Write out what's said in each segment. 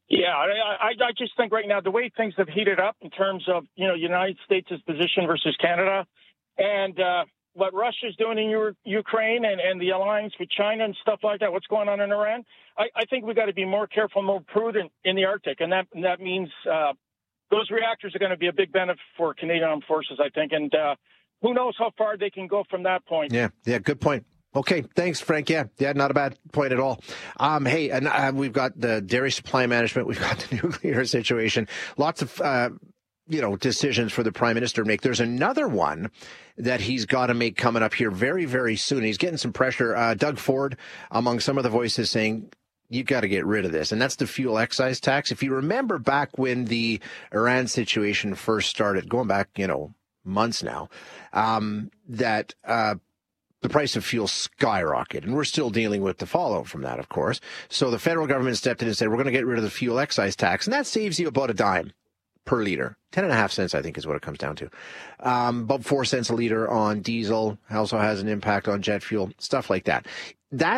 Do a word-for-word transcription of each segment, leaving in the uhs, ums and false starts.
Yeah, I, I, I just think right now the way things have heated up in terms of, you know, United States' position versus Canada and uh, what Russia's doing in Euro- Ukraine and, and the alliance with China and stuff like that, what's going on in Iran, I, I think we've got to be more careful, more prudent in the Arctic. And that, and that means uh, those reactors are going to be a big benefit for Canadian Armed Forces, I think. And uh, who knows how far they can go from that point. Yeah, yeah, good point. Okay, thanks, Frank. Yeah, yeah, not a bad point at all. Um, hey, and uh, we've got the dairy supply management. We've got the nuclear situation. Lots of, uh, you know, decisions for the Prime Minister to make. There's another one that he's got to make coming up here very, very soon. He's getting some pressure. Uh, Doug Ford, among some of the voices, saying, you got to get rid of this. And that's the fuel excise tax. If you remember back when the Iran situation first started, going back, you know, months now, um, that uh the price of fuel skyrocketed, and we're still dealing with the fallout from that, of course. So the federal government stepped in and said, we're going to get rid of the fuel excise tax, and that saves you about a dime per liter. Ten and a half cents, I think, is what it comes down to. Um, about four cents a liter on diesel. Also has an impact on jet fuel, stuff like that. That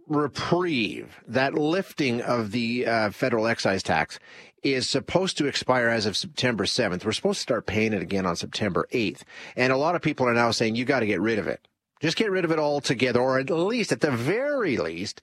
reprieve, that lifting of the uh, federal excise tax is supposed to expire as of September seventh. We're supposed to start paying it again on September eighth. And a lot of people are now saying, you got to get rid of it. Just get rid of it altogether, or at least, at the very least,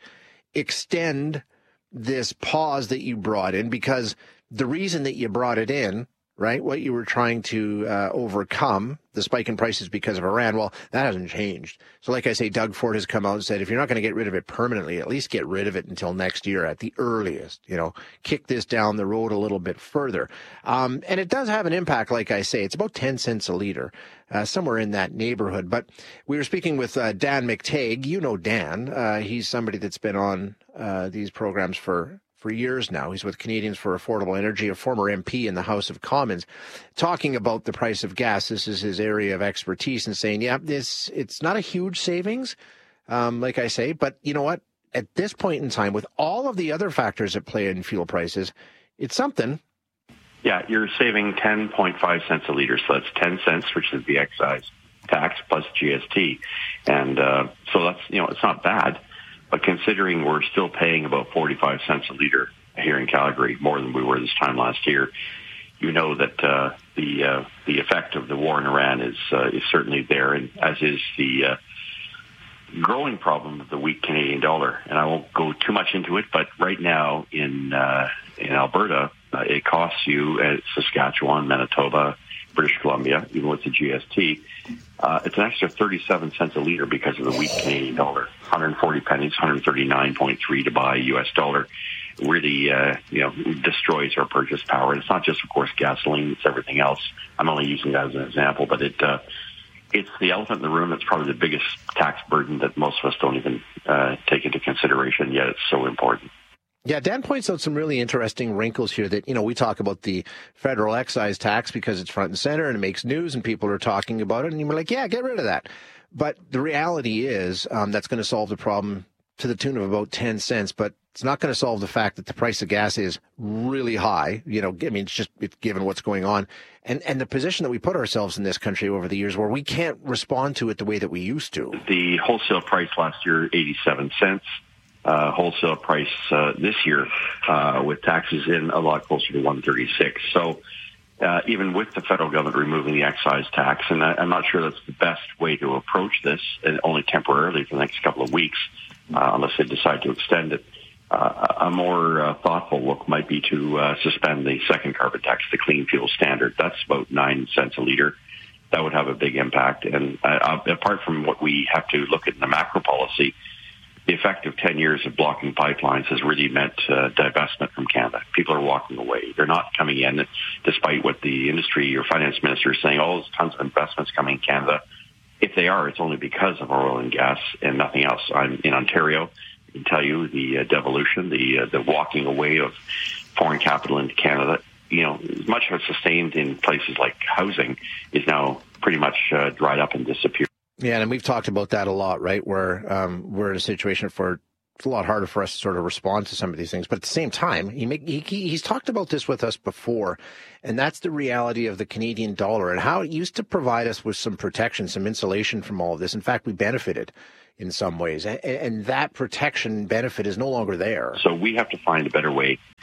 extend this pause that you brought in, because the reason that you brought it in, right, what you were trying to uh, overcome, the spike in prices because of Iran, well, that hasn't changed. So like I say, Doug Ford has come out and said, if you're not going to get rid of it permanently, at least get rid of it until next year at the earliest, you know, kick this down the road a little bit further. Um, and it does have an impact, like I say, it's about ten cents a liter, uh, somewhere in that neighborhood. But we were speaking with uh, Dan McTague. You know Dan. Uh, he's somebody that's been on uh, these programs for for years now. He's with Canadians for Affordable Energy, a former M P in the House of Commons, talking about the price of gas. This is his area of expertise, and saying, yeah, this it's not a huge savings, um, like I say, but you know what? At this point in time, with all of the other factors at play in fuel prices, it's something. Yeah, you're saving ten point five cents a liter, so that's ten cents, which is the excise tax plus G S T. And uh, so that's, you know, it's not bad. But considering we're still paying about forty-five cents a liter here in Calgary, more than we were this time last year, you know that uh, the uh, the effect of the war in Iran is uh, is certainly there, and as is the uh, growing problem of the weak Canadian dollar. And I won't go too much into it, but right now in uh, in Alberta, uh, it costs you at Saskatchewan, Manitoba, British Columbia, even with the G S T, uh, it's an extra thirty-seven cents a liter because of the weak Canadian dollar. one hundred forty pennies, one hundred thirty-nine point three to buy a U S dollar. Really, uh, you know, destroys our purchase power. And it's not just, of course, gasoline; it's everything else. I'm only using that as an example, but it uh, it's the elephant in the room. It's probably the biggest tax burden that most of us don't even uh, take into consideration. Yet it's so important. Yeah, Dan points out some really interesting wrinkles here that, you know, we talk about the federal excise tax because it's front and center and it makes news and people are talking about it. And you're like, yeah, get rid of that. But the reality is um, that's going to solve the problem to the tune of about ten cents. But it's not going to solve the fact that the price of gas is really high. You know, I mean, it's just it's given what's going on. And, and the position that we put ourselves in this country over the years where we can't respond to it the way that we used to. The wholesale price last year, eighty-seven cents. Uh, wholesale price uh, this year uh, with taxes in a lot closer to one thirty-six. So uh, even with the federal government removing the excise tax, and I, I'm not sure that's the best way to approach this, and only temporarily for the next couple of weeks, uh, unless they decide to extend it. Uh, a more uh, thoughtful look might be to uh, suspend the second carbon tax, the clean fuel standard. That's about nine cents a liter. That would have a big impact. And uh, apart from what we have to look at in the macro policy, the effect of ten years of blocking pipelines has really meant uh, divestment from Canada. People are walking away. They're not coming in, despite what the industry or finance minister is saying, oh, there's tons of investments coming in Canada. If they are, it's only because of oil and gas and nothing else. I'm in Ontario. I can tell you the uh, devolution, the uh, the walking away of foreign capital into Canada, you know, much of it sustained in places like housing is now pretty much uh, dried up and disappeared. Yeah, and we've talked about that a lot, right, where um, we're in a situation where it's a lot harder for us to sort of respond to some of these things. But at the same time, he, make, he he's talked about this with us before, and that's the reality of the Canadian dollar and how it used to provide us with some protection, some insulation from all of this. In fact, we benefited in some ways, and, and that protection benefit is no longer there. So we have to find a better way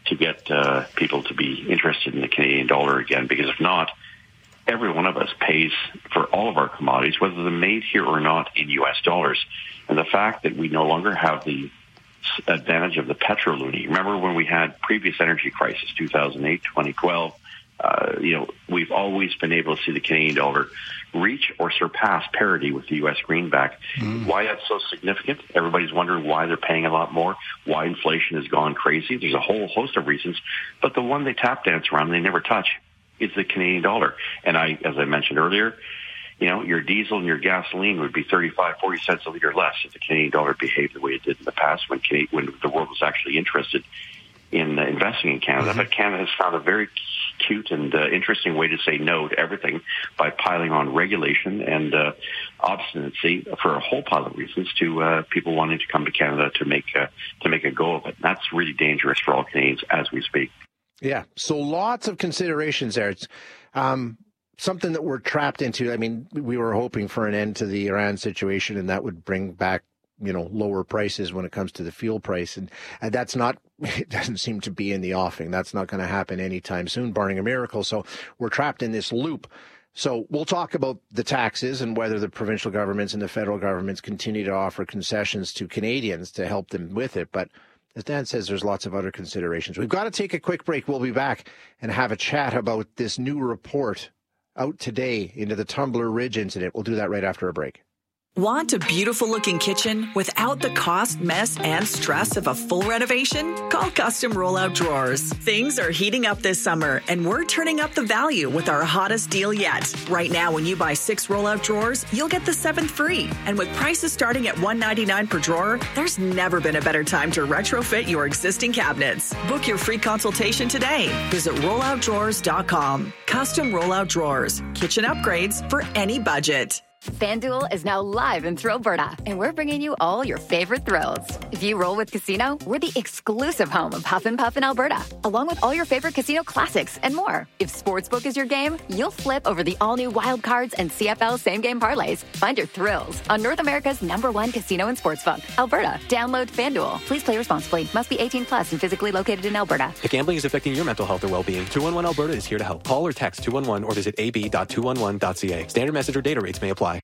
to get uh, people to be interested in the Canadian dollar again, because if not, every one of us pays for all of our commodities, whether they're made here or not, in U S dollars. And the fact that we no longer have the advantage of the petroloonie. Remember when we had previous energy crisis, two thousand eight, twenty twelve, uh, you know, we've always been able to see the Canadian dollar reach or surpass parity with the U S greenback. Mm. Why that's so significant? Everybody's wondering why they're paying a lot more, why inflation has gone crazy. There's a whole host of reasons, but the one they tap dance around and they never touch is the Canadian dollar. And I, as I mentioned earlier, you know, your diesel and your gasoline would be thirty-five, forty cents a liter less if the Canadian dollar behaved the way it did in the past when Canadian, when the world was actually interested in uh, investing in Canada. Mm-hmm. But Canada has found a very cute and uh, interesting way to say no to everything by piling on regulation and uh, obstinacy for a whole pile of reasons to uh, people wanting to come to Canada to make uh, to make a go of it. And that's really dangerous for all Canadians as we speak. Yeah, so lots of considerations there. It's um, something that we're trapped into. I mean, we were hoping for an end to the Iran situation, and that would bring back, you know, lower prices when it comes to the fuel price. And, and that's not, it doesn't seem to be in the offing. That's not going to happen anytime soon, barring a miracle. So we're trapped in this loop. So we'll talk about the taxes and whether the provincial governments and the federal governments continue to offer concessions to Canadians to help them with it. But as Dan says, there's lots of other considerations. We've got to take a quick break. We'll be back and have a chat about this new report out today into the Tumbler Ridge incident. We'll do that right after a break. Want a beautiful-looking kitchen without the cost, mess, and stress of a full renovation? Call Custom Rollout Drawers. Things are heating up this summer, and we're turning up the value with our hottest deal yet. Right now, when you buy six rollout drawers, you'll get the seventh free. And with prices starting at one hundred ninety-nine dollars per drawer, there's never been a better time to retrofit your existing cabinets. Book your free consultation today. Visit rollout drawers dot com. Custom Rollout Drawers. Kitchen upgrades for any budget. FanDuel is now live in Thrillberta, and we're bringing you all your favorite thrills. If you roll with Casino, we're the exclusive home of Huff and Puff in Alberta, along with all your favorite casino classics and more. If Sportsbook is your game, you'll flip over the all-new Wild Cards and C F L same-game parlays. Find your thrills on North America's number one casino and sportsbook, Alberta. Download FanDuel. Please play responsibly. Must be eighteen plus and physically located in Alberta. If gambling is affecting your mental health or well-being, two one one Alberta is here to help. Call or text two one one or visit a b dot two one one dot c a. Standard message or data rates may apply.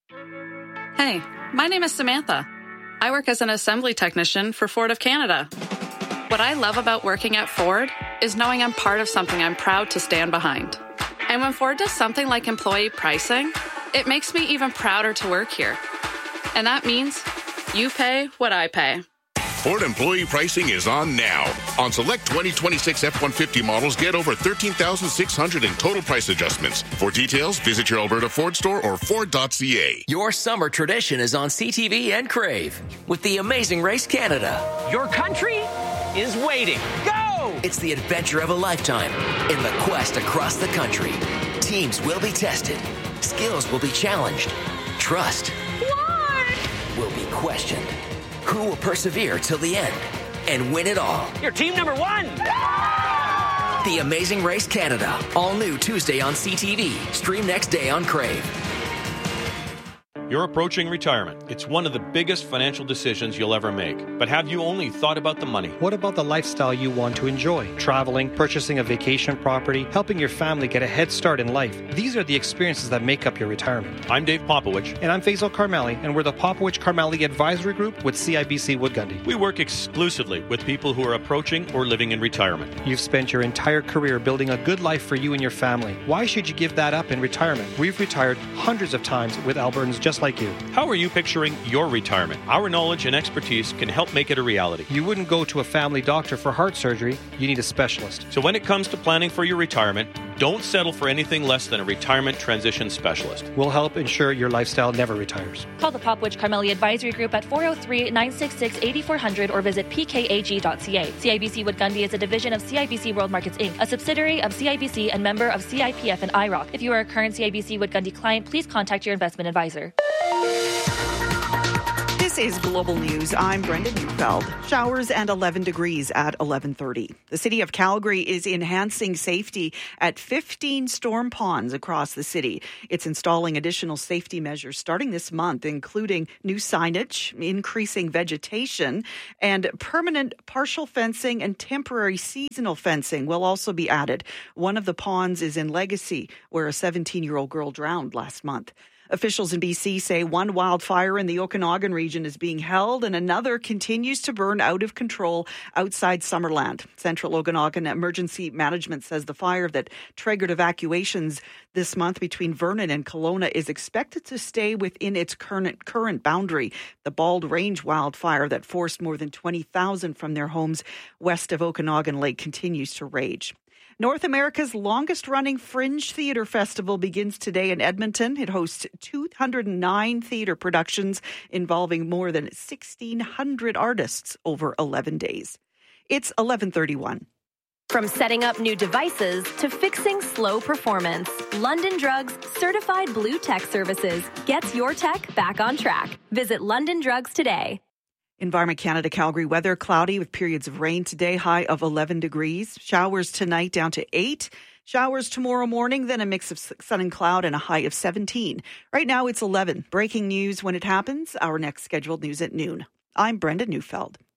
Hey, my name is Samantha. I work as an assembly technician for Ford of Canada. What I love about working at Ford is knowing I'm part of something I'm proud to stand behind. And when Ford does something like employee pricing, it makes me even prouder to work here. And that means you pay what I pay. Ford employee pricing is on now. On select twenty twenty-six F one fifty models, get over thirteen thousand six hundred dollars in total price adjustments. For details, visit your Alberta Ford store or Ford dot c a. Your summer tradition is on C T V and Crave with the Amazing Race Canada. Your country is waiting. Go! It's the adventure of a lifetime in the quest across the country. Teams will be tested. Skills will be challenged. Trust What? will be questioned. Who will persevere till the end and win it all? You're team number one! The Amazing Race Canada. All new Tuesday on C T V. Stream next day on Crave. You're approaching retirement. It's one of the biggest financial decisions you'll ever make. But have you only thought about the money? What about the lifestyle you want to enjoy? Traveling, purchasing a vacation property, helping your family get a head start in life. These are the experiences that make up your retirement. I'm Dave Popowich. And I'm Faisal Karmali, and we're the Popowich Karmali Advisory Group with C I B C Wood Gundy. We work exclusively with people who are approaching or living in retirement. You've spent your entire career building a good life for you and your family. Why should you give that up in retirement? We've retired hundreds of times with Albertans just like you. How are you picturing your retirement? Our knowledge and expertise can help make it a reality. You wouldn't go to a family doctor for heart surgery. You need a specialist. So when it comes to planning for your retirement, don't settle for anything less than a retirement transition specialist. We'll help ensure your lifestyle never retires. Call the Popowich Karmali Advisory Group at four oh three, nine six six, eight four zero zero or visit p k a g dot c a. C I B C Wood Gundy is a division of C I B C World Markets Incorporated, a subsidiary of C I B C and member of C I P F and I R O C. If you are a current C I B C Wood Gundy client, please contact your investment advisor. This This is Global News. I'm Brenda Neufeld. Showers and eleven degrees at eleven thirty. The city of Calgary is enhancing safety at fifteen storm ponds across the city. It's installing additional safety measures starting this month, including new signage, increasing vegetation, and permanent partial fencing and temporary seasonal fencing will also be added. One of the ponds is in Legacy, where a seventeen-year-old girl drowned last month. Officials in B C say one wildfire in the Okanagan region is being held and another continues to burn out of control outside Summerland. Central Okanagan Emergency Management says the fire that triggered evacuations this month between Vernon and Kelowna is expected to stay within its current current boundary. The Bald Range wildfire that forced more than twenty thousand from their homes west of Okanagan Lake continues to rage. North America's longest-running Fringe Theatre Festival begins today in Edmonton. It hosts two hundred nine theatre productions involving more than sixteen hundred artists over eleven days. It's eleven thirty-one. From setting up new devices to fixing slow performance, London Drugs Certified Blue Tech Services gets your tech back on track. Visit London Drugs today. Environment Canada Calgary weather, cloudy with periods of rain today, high of eleven degrees. Showers tonight down to eight. Showers tomorrow morning, then a mix of sun and cloud and a high of seventeen. Right now it's eleven. Breaking news when it happens. Our next scheduled news at noon. I'm Brenda Neufeld.